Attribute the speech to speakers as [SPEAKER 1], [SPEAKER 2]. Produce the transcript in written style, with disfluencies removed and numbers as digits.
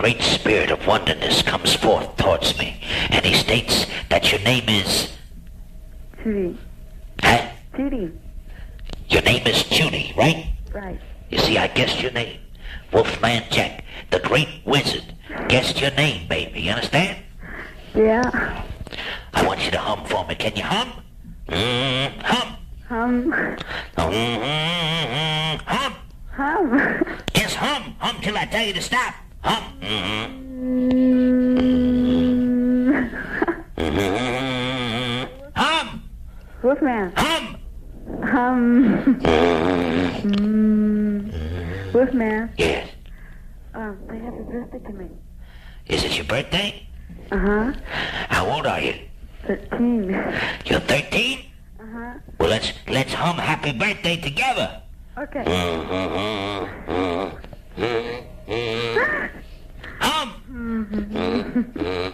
[SPEAKER 1] great spirit of wonderness comes forth towards me, and he states that your name is...
[SPEAKER 2] Judy.
[SPEAKER 1] Huh?
[SPEAKER 2] Judy.
[SPEAKER 1] Your name is Judy, right?
[SPEAKER 2] Right.
[SPEAKER 1] You see, I guessed your name. Wolfman Jack, the great wizard, guessed your name, baby. You understand?
[SPEAKER 2] Yeah.
[SPEAKER 1] I want you to hum for me. Can you hum? Hum.
[SPEAKER 2] Hum.
[SPEAKER 1] Hum.
[SPEAKER 2] Hum.
[SPEAKER 1] Just hum. Hum till I tell you to stop. Hum. Hum.
[SPEAKER 2] Wolfman.
[SPEAKER 1] Hum.
[SPEAKER 2] Hum. Wolfman.
[SPEAKER 1] Yes.
[SPEAKER 2] Say happy birthday to me.
[SPEAKER 1] Is it your birthday?
[SPEAKER 2] Uh-huh.
[SPEAKER 1] How old are you?
[SPEAKER 2] 13.
[SPEAKER 1] You're 13?
[SPEAKER 2] Uh-huh.
[SPEAKER 1] Well, let's hum happy birthday together.
[SPEAKER 2] Okay.
[SPEAKER 1] Hum.